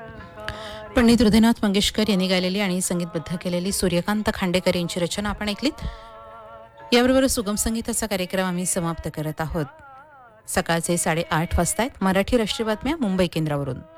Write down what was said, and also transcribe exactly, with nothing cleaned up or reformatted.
पंडित हृदयनाथ मंगेशकर यांनी गायलेली आणि संगीतबद्ध केलेली सूर्यकांत खांडेकर यांची रचना आपण ऐकलीत. याबरोबर सुगम संगीताचा कार्यक्रम आम्ही समाप्त करत आहोत. सकाळचे साडेआठ वाजता मराठी राष्ट्रीय बातम्या मुंबई केंद्रावरून.